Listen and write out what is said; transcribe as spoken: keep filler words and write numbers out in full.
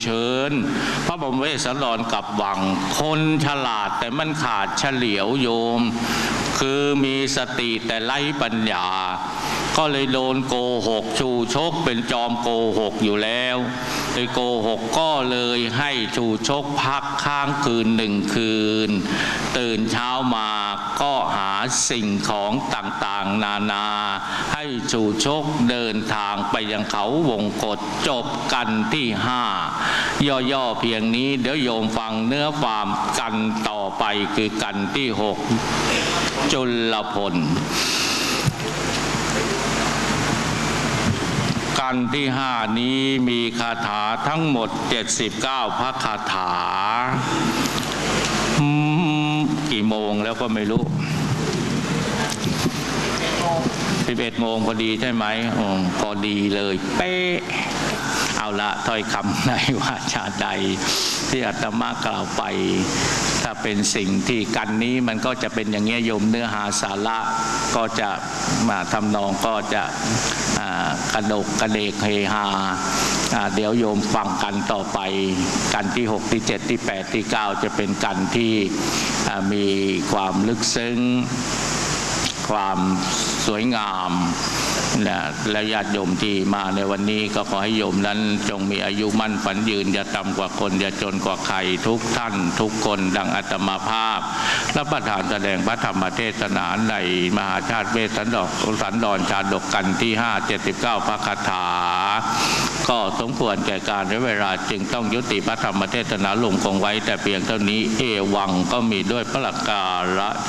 เชิญพระบรมเวสสันดรกลับวังคนฉลาดแต่มันขาดเฉลียวโยมคือมีสติแต่ไร้ปัญญาก็เลยโดนโกหกชูชกเป็นจอมโกหกอยู่แล้วโดยโกหกก็เลยให้ชูชกพักค้างคืนหนึ่งคืนตื่นเช้ามาก็หาสิ่งของต่างๆนานาให้ชูชกเดินทางไปยังเขาวงกฏจบกันที่ห้าย่อๆเพียงนี้เดี๋ยวโยมฟังเนื้อความกันต่อไปคือกันที่หกจุลพลกันที่ห้านี้มีคาถาทั้งหมดเจ็ดสิบเก้าพระคาถากี่โมงแล้วก็ไม่รู้สิบเอ็ดโมงพอดีใช่ไหมอ๋อพอดีเลยเป๊ะเอาละถ้อยคำในวาจาใดที่อาตมากล่าวไปถ้าเป็นสิ่งที่กันนี้มันก็จะเป็นอย่างเงี้ยโยมเนื้อหาสาระก็จะมาทำนองก็จะกระดกกระเดกเฮฮาเดี๋ยวโยมฟังกันต่อไปกันที่หกที่เจ็ดที่แปดที่เก้าจะเป็นกันที่มีความลึกซึ้งความสวยงามนะและญาติโยมที่มาในวันนี้ก็ขอให้โยมนั้นจงมีอายุมั่นฝันยืนอย่าต่ำกว่าคนอย่าจนกว่าใครทุกท่านทุกคนดังอาตมาภาพและประธานแสดงพระธรรมเทศนาในมหาชาติเวสสันดรสันดรชาดกกันที่ห้า เจ็ดสิบเก้าพระคาถาก็สมควรแก่การและเวลาจึงต้องยุติพระธรรมเทศนาลงคงไว้แต่เพียงเท่านี้เอวังก็มีด้วยประการ